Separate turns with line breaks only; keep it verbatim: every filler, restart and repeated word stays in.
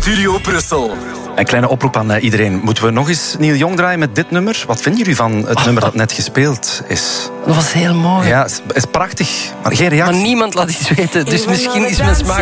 Studio Brussel.
Een kleine oproep aan uh, iedereen. Moeten we nog eens Neil Young draaien met dit nummer? Wat vinden jullie van het oh. nummer dat net gespeeld is?
Dat was heel mooi.
Ja, het is prachtig. Maar geen reactie.
Maar niemand laat iets weten. Dus misschien is mijn smaak